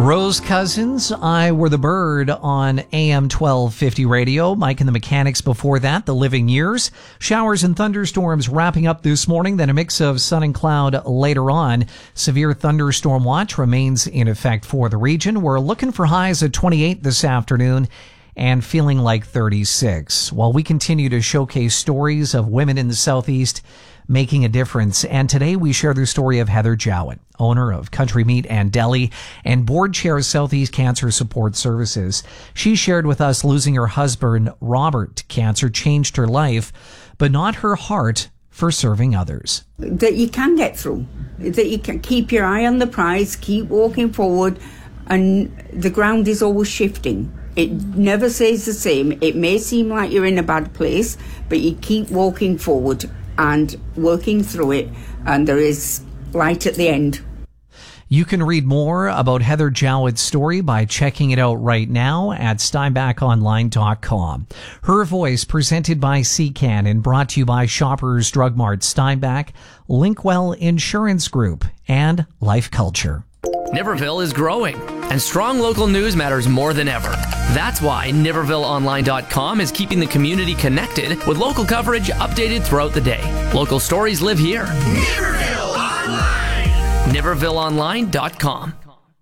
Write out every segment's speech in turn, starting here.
Rose Cousins, I Were the Bird on AM 1250 radio. Mike and the Mechanics before that, The Living Years. Showers and thunderstorms wrapping up this morning, then a mix of sun and cloud later on. Severe thunderstorm watch remains in effect for the region. We're looking for highs at 28 this afternoon and feeling like 36. While we continue to showcase stories of women in the Southeast making a difference. And today we share the story of Heather Jowett, owner of Country Meat and Deli and board chair of Southeast Cancer Support Services. She shared with us losing her husband, Robert, to cancer changed her life, but not her heart for serving others. That you can get through, that you can keep your eye on the prize, keep walking forward, and the ground is always shifting. It never stays the same. It may seem like you're in a bad place, but you keep walking forward and working through it, and there is light at the end. You can read more about Heather Jowett's story by checking it out right now at SteinbachOnline.com. Her Voice, presented by CCAN and brought to you by Shoppers Drug Mart Steinbach, Linkwell Insurance Group, and Life Culture. Niverville is growing, and strong local news matters more than ever. That's why NivervilleOnline.com is keeping the community connected with local coverage updated throughout the day. Local stories live here. Niverville Online! NivervilleOnline.com.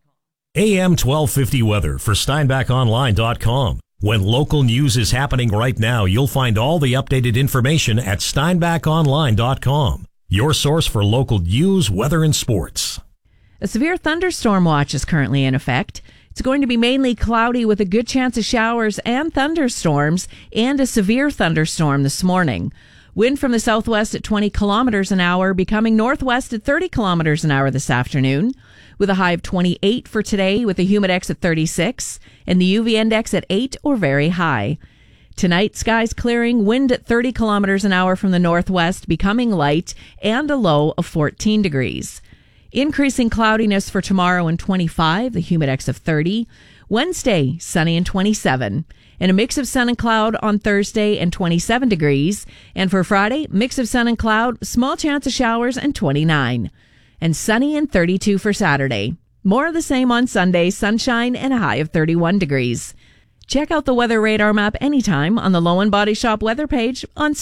AM 1250 weather for SteinbachOnline.com. When local news is happening right now, you'll find all the updated information at SteinbachOnline.com. Your source for local news, weather, and sports. A severe thunderstorm watch is currently in effect. It's going to be mainly cloudy with a good chance of showers and thunderstorms and a severe thunderstorm this morning. Wind from the southwest at 20 kilometers an hour, becoming northwest at 30 kilometers an hour this afternoon, with a high of 28 for today, with a humidex at 36 and the UV index at 8 or very high. Tonight, skies clearing, wind at 30 kilometers an hour from the northwest, becoming light, and a low of 14 degrees. Increasing cloudiness for tomorrow and 25, the humidex of 30. Wednesday, sunny and 27. And a mix of sun and cloud on Thursday and 27 degrees. And for Friday, mix of sun and cloud, small chance of showers and 29. And sunny and 32 for Saturday. More of the same on Sunday, sunshine and a high of 31 degrees. Check out the weather radar map anytime on the Lowen Body Shop weather page on